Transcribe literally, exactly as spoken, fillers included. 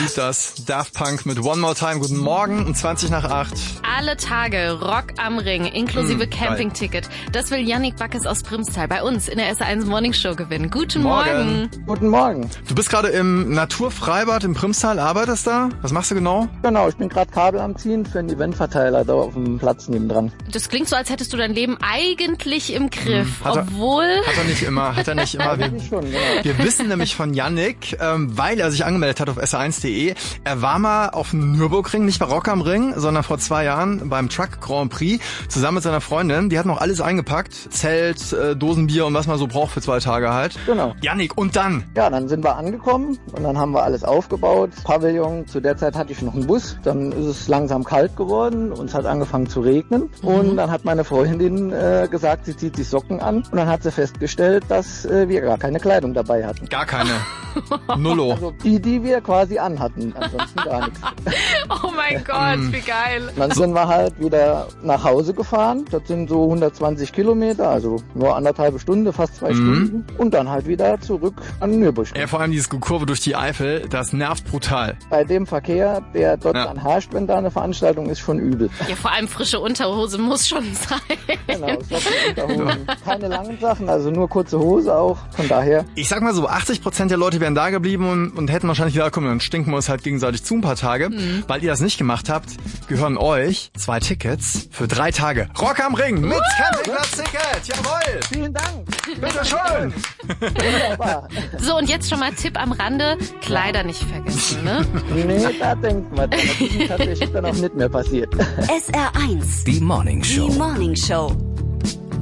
hieß das. Daft Punk mit One More Time. Guten Morgen um zwanzig nach acht. Alle Tage Rock am Ring, inklusive mm, Campingticket. Das will Yannick Backes aus Primstal bei uns in der S eins Morning Show gewinnen. Guten Morgen. Morgen. Guten Morgen. Du bist gerade im Naturfreibad in Primstal, arbeitest da? Was machst du genau? Genau, ich bin gerade Kabel am Ziehen für einen Eventverteiler da auf dem Platz nebendran. Das klingt so, als hättest du dein Leben eigentlich im Griff, hat er, obwohl... Hat er nicht immer, hat er nicht immer. Wir, schon, genau. wir wissen nämlich von Yannick, ähm, weil er sich angemeldet hat auf S eins punkt de, er war mal auf dem Nürburgring, nicht bei Rock am Ring, sondern vor zwei Jahren beim Truck Grand Prix, zusammen mit seiner Freundin. Die hat noch alles eingepackt, Zelt, äh, Dosenbier und was man so braucht für zwei Tage halt. Genau. Yannick, und dann? Ja, dann sind wir angekommen und dann haben wir alles aufgebaut. Pavillon, zu der Zeit hatte ich noch einen Bus, dann ist es langsam kalt geworden und es hat angefangen zu regnen. Mhm. Und dann hat meine Freundin äh, gesagt, sie zieht sich Socken an und dann hat sie festgestellt, dass äh, wir gar keine Kleidung dabei hatten. Gar keine. Nullo. Also die, die wir quasi anhatten, ansonsten gar nichts. Oh mein Gott, wie geil. Dann sind wir halt wieder nach Hause gefahren. Das sind so hundertzwanzig Kilometer, also nur anderthalbe Stunde, fast zwei mhm. Stunden. Und dann halt wieder zurück an den Nürburgring. Ja, vor allem diese Kurve durch die Eifel, das nervt brutal. Bei dem Verkehr, der dort ja. dann herrscht, wenn da eine Veranstaltung ist, schon übel. Ja, vor allem frische Unterhose muss schon sein. Genau, Socken, Unterhosen. Keine langen Sachen, also nur kurze Hose auch. Von daher. Ich sag mal so, achtzig Prozent der Leute wären da geblieben und, und hätten wahrscheinlich gesagt, komm, dann stinken wir uns halt gegenseitig zu ein paar Tage. Mhm. Weil ihr das nicht gemacht habt, gehören euch zwei Tickets für drei Tage. Rock am Ring mit Campingplatz-Ticket. Jawohl. Vielen Dank. Bitte schön. Wunderbar. So, und jetzt schon mal Tipp am Rande, Kleider nicht vergessen, ne? Nee, da denkt man. Das ist tatsächlich dann auch nicht mehr passiert. S R eins. Die Morning Show. Die Morning Show.